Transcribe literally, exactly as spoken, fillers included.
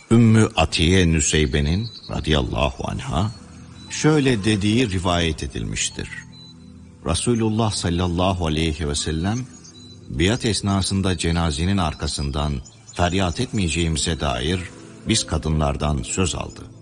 Ümmü Atiye Nüseybe'nin radıyallahu anha şöyle dediği rivayet edilmiştir. Resulullah sallallahu aleyhi ve sellem biat esnasında cenazenin arkasından feryat etmeyeceğimize dair biz kadınlardan söz aldı.